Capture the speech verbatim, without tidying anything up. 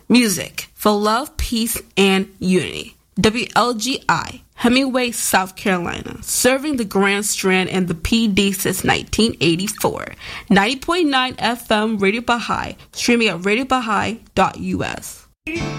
Music for love, peace, and unity. W L G I, Hemingway, South Carolina, serving the Grand Strand and the P D since nineteen eighty-four. ninety point nine F M Radio Baha'i, streaming at radio baha'i dot U S.